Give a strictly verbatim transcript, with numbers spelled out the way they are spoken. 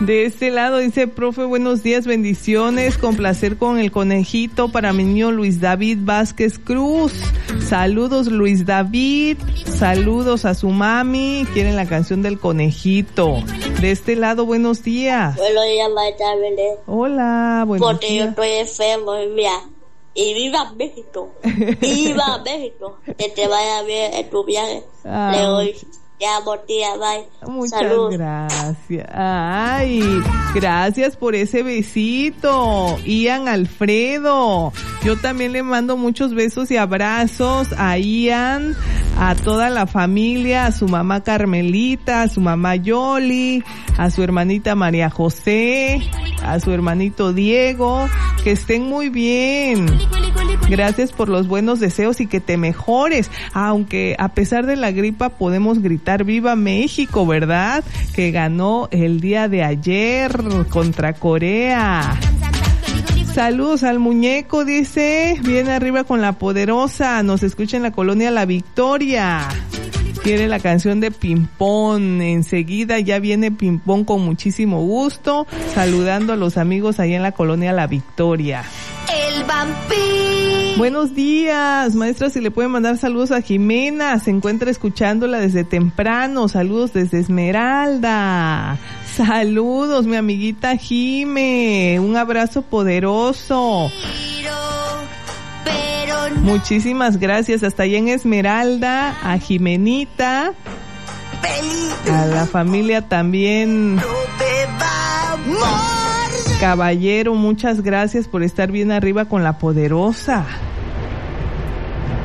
De este lado dice, profe, buenos días, bendiciones, con placer con el conejito para mi niño Luis David Vázquez Cruz. Saludos, Luis David, saludos a su mami, quieren la canción del conejito. De este lado, buenos días. Buenos días, maestra Belén. Hola, buenos Porque días. yo estoy enfermo, mira. Y viva México, viva México, que te vaya bien en tu viaje. Ah. Le doy, te amo, tía, bye. Muchas Salud. gracias. Ay, gracias por ese besito, Ian Alfredo. Yo también le mando muchos besos y abrazos a Ian, a toda la familia, a su mamá Carmelita, a su mamá Yoli, a su hermanita María José, a su hermanito Diego, que estén muy bien. Gracias por los buenos deseos y que te mejores, aunque a pesar de la gripa podemos gritar viva México, ¿verdad? Que ganó el día de ayer contra Corea. Saludos al muñeco, dice, viene arriba con la poderosa, nos escucha en la colonia La Victoria. Quiere la canción de Pimpón. Enseguida ya viene Pimpón con muchísimo gusto, saludando a los amigos allá en la colonia La Victoria. El vampiro. Buenos días, maestra, si le pueden mandar saludos a Jimena, se encuentra escuchándola desde temprano. Saludos desde Esmeralda. Saludos, mi amiguita Jime, un abrazo poderoso. Pero no. Muchísimas gracias, hasta allá en Esmeralda, a Jimenita, a la familia también. Caballero, muchas gracias por estar bien arriba con la poderosa.